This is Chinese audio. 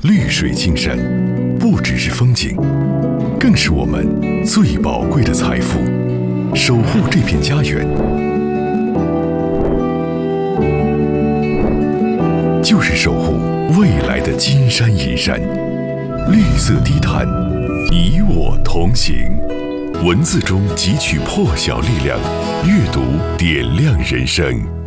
绿水青山不只是风景，更是我们最宝贵的财富。守护这片家园，就是守护未来的金山银山。绿色低碳，与我同行。文字中汲取破晓力量，阅读点亮人生。